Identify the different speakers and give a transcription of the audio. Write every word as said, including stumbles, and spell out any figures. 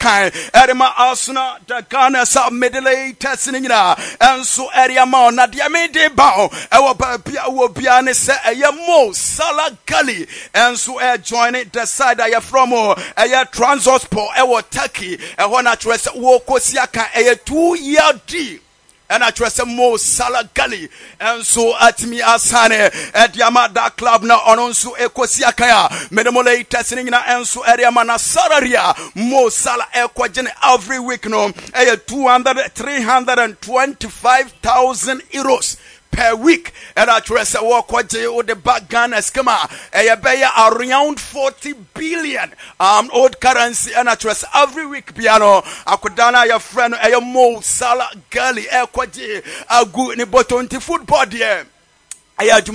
Speaker 1: kan erema Arsenal the Ghana sub middle tesnina and so area ma na de me de ba e wo ba bia wo bia ne se eye Mo Salah Gali and so e join it the side I from e Transport e wo Turkey e ho na trust wo kosia kan e two year deal and I trust Mo Salah Gali and so at me asane at Yamada club na ononsu ekosia kaya medemole testing na and so area mana salaria Mo Salah ekwa every week no eh two hundred three hundred twenty-five thousand euros per week and I trust a walk what the back gun schema a bay around forty billion um old currency and I trust every week piano akudana your friend a Mo Salah Gali e kwaje agu ni bottom football there.